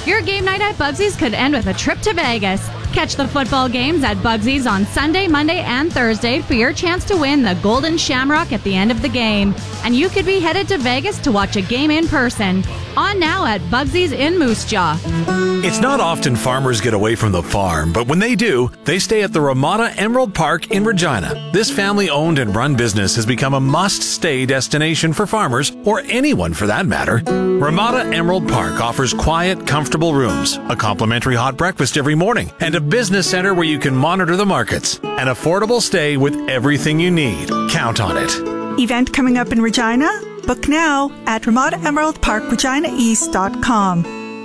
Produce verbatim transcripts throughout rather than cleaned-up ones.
Your game night at Bugsy's could end with a trip to Vegas. Catch the football games at Bugsy's on Sunday, Monday, and Thursday for your chance to win the Golden Shamrock at the end of the game. And you could be headed to Vegas to watch a game in person. On now at Bugsy's in Moose Jaw. It's not often farmers get away from the farm, but when they do, they stay at the Ramada Emerald Park in Regina. This family-owned and run business has become a must-stay destination for farmers, or anyone for that matter. Ramada Emerald Park offers quiet, comfortable rooms, a complimentary hot breakfast every morning, and a business center where you can monitor the markets. An affordable stay with everything you need. Count on it. Event coming up in Regina? Book now at ramada emerald park regina east dot com.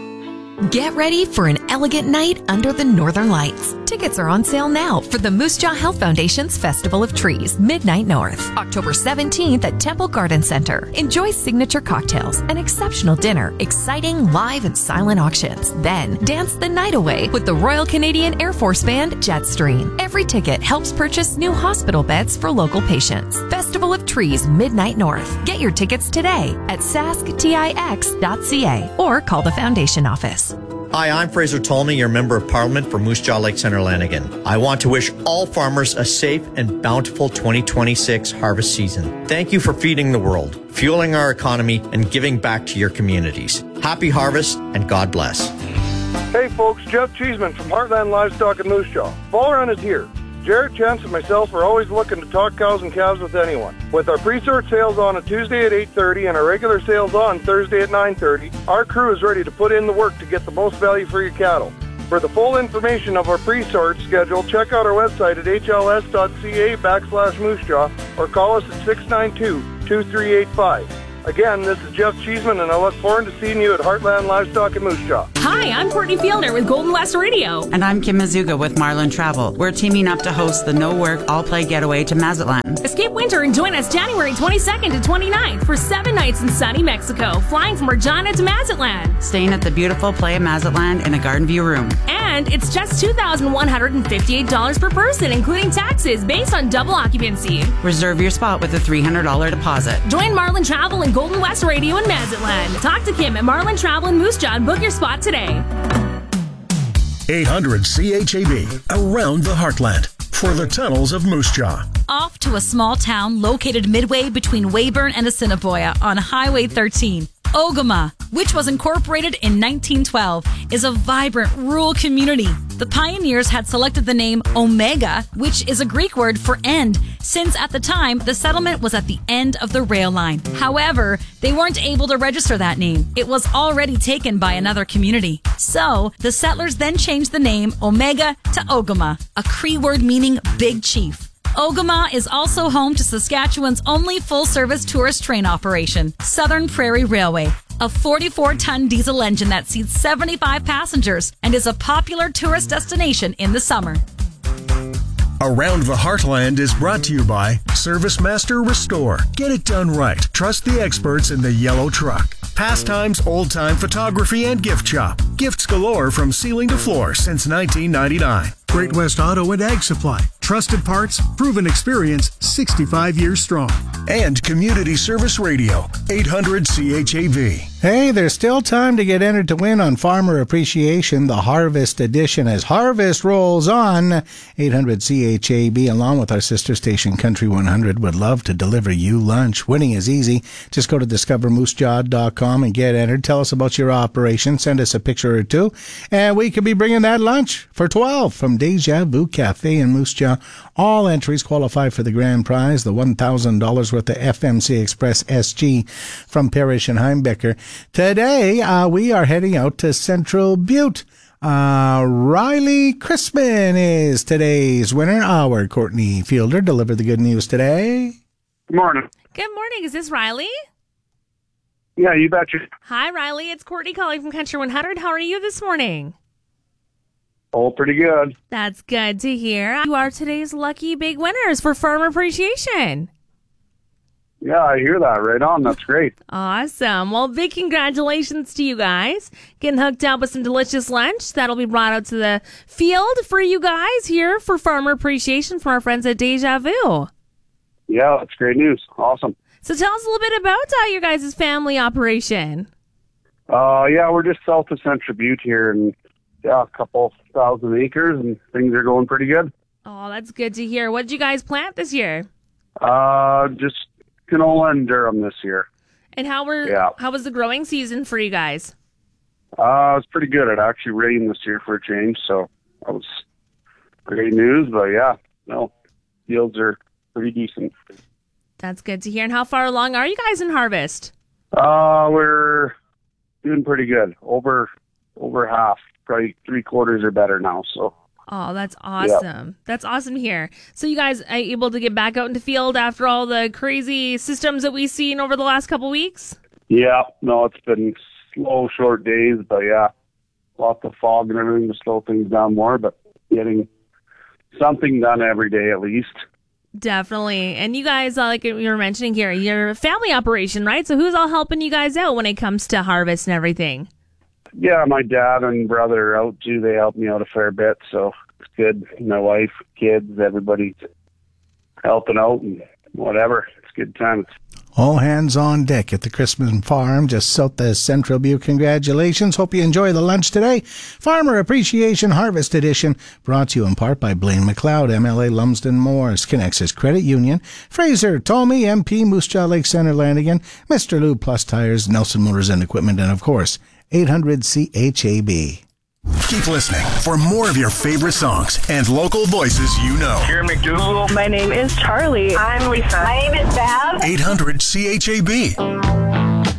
Get ready for an elegant night under the Northern Lights. Tickets are on sale now for the Moose Jaw Health Foundation's Festival of Trees, Midnight North, October seventeenth at Temple Garden Center. Enjoy signature cocktails, an exceptional dinner, exciting live and silent auctions. Then dance the night away with the Royal Canadian Air Force Band Jetstream. Every ticket helps purchase new hospital beds for local patients. Festival of Trees, Midnight North. Get your tickets today at sask tix dot c a or call the foundation office. Hi, I'm Fraser Tolney, your Member of Parliament for Moose Jaw Lake Centre Lanigan. I want to wish all farmers a safe and bountiful twenty twenty-six harvest season. Thank you for feeding the world, fueling our economy, and giving back to your communities. Happy harvest, and God bless. Hey folks, Jeff Cheeseman from Heartland Livestock in Moose Jaw. Fall run is here. Jared, Chance, and myself are always looking to talk cows and calves with anyone. With our pre-sort sales on a Tuesday at eight thirty and our regular sales on Thursday at nine thirty, our crew is ready to put in the work to get the most value for your cattle. For the full information of our pre-sort schedule, check out our website at h l s dot c a backslash moose jaw or call us at six nine two, two three eight five. Again, this is Jeff Cheeseman, and I look forward to seeing you at Heartland Livestock in Moose Jaw. Hi, I'm Courtney Fielder with Golden West Radio. And I'm Kim Mazuga with Marlin Travel. We're teaming up to host the No Work, All Play Getaway to Mazatlan. Escape winter and join us January twenty-second to twenty-ninth for seven nights in sunny Mexico, flying from Regina to Mazatlan. Staying at the beautiful Playa Mazatlan in a garden view room. And it's just two thousand one hundred fifty-eight dollars per person, including taxes, based on double occupancy. Reserve your spot with a three hundred dollars deposit. Join Marlin Travel and Golden West Radio in Mazatlan. Talk to Kim at Marlin Travel in Moose Jaw and book your spot today. eight hundred C H A B, around the heartland, for the tunnels of Moose Jaw. Off to a small town located midway between Weyburn and Assiniboia on Highway thirteen. Ogama, which was incorporated in nineteen twelve, is a vibrant rural community. The pioneers had selected the name Omega, which is a Greek word for end, since at the time the settlement was at the end of the rail line. However, they weren't able to register that name. It was already taken by another community. So, the settlers then changed the name Omega to Ogama, a Cree word meaning big chief. Ogama is also home to Saskatchewan's only full-service tourist train operation, Southern Prairie Railway, a forty-four ton diesel engine that seats seventy-five passengers and is a popular tourist destination in the summer. Around the Heartland is brought to you by Service Master Restore. Get it done right. Trust the experts in the yellow truck. Pastimes, old-time photography, and gift shop. Gifts galore from ceiling to floor since nineteen ninety-nine. Great West Auto and Ag Supply. Trusted parts, proven experience, sixty-five years strong. And Community Service Radio, eight hundred C H A V. Hey, there's still time to get entered to win on Farmer Appreciation, the Harvest Edition, as harvest rolls on. eight hundred C H A B, along with our sister station Country one hundred, would love to deliver you lunch. Winning is easy. Just go to discover moose jaw dot com and get entered. Tell us about your operation. Send us a picture or two, and we could be bringing that lunch for twelve from Deja Vu Cafe in Moose Jaw. All entries qualify for the grand prize, the one thousand dollars worth of F M C Express S G from Parrish and Heimbecker. Today, uh, we are heading out to Central Butte. Uh, Riley Crispin is today's winner. Our Courtney Fielder delivered the good news today. Good morning. Good morning. Is this Riley? Yeah, you betcha. Hi, Riley. It's Courtney calling from Country one hundred. How are you this morning? Oh, pretty good. That's good to hear. You are today's lucky big winners for Farm Appreciation. Yeah, I hear that. Right on. That's great. Awesome. Well, big congratulations to you guys. Getting hooked up with some delicious lunch. That'll be brought out to the field for you guys here for Farmer Appreciation from our friends at Deja Vu. Yeah, that's great news. Awesome. So tell us a little bit about uh, your guys' family operation. Uh, yeah, we're just south of Central Butte here, and yeah, a couple thousand acres, and things are going pretty good. Oh, that's good to hear. What did you guys plant this year? Uh, just canola and durum this year. And how were Yeah. how was the growing season for you guys? Uh, it was pretty good. It actually rained this year for a change, so that was great news. But yeah, no, yields are pretty decent. That's good to hear. And how far along are you guys in harvest? Uh, we're doing pretty good. Over over half, probably three quarters or better now. So. Oh, that's awesome. That's awesome to hear. So you guys are able to get back out into field after all the crazy systems that we've seen over the last couple weeks? Yeah, no, it's been slow, short days, but yeah, lots of fog and everything to slow things down more, but getting something done every day at least. Definitely. And you guys, uh, like you were mentioning here, you're a family operation, right? So who's all helping you guys out when it comes to harvest and everything? Yeah, my dad and brother are out too. They help me out a fair bit, so it's good. My wife, kids, everybody's helping out and whatever. It's a good time. All hands on deck at the Christmas Farm just south of Central Butte. Congratulations. Hope you enjoy the lunch today. Farmer Appreciation Harvest Edition brought to you in part by Blaine McLeod, M L A Lumsden Morris, Connexus Credit Union, Fraser Tolmie, M P, Moose Jaw Lake Center Lanigan, Mister Lube Plus Tires, Nelson Motors and Equipment, and of course, eight hundred C H A B. Keep listening for more of your favorite songs and local voices you know. Here, McDougal. My name is Charlie. I'm Lisa. My name is Bev. eight hundred C H A B.